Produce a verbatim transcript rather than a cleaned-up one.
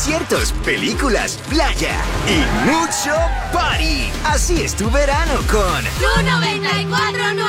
conciertos, películas, playa y mucho party. Así es tu verano con Tu noventa y cuatro.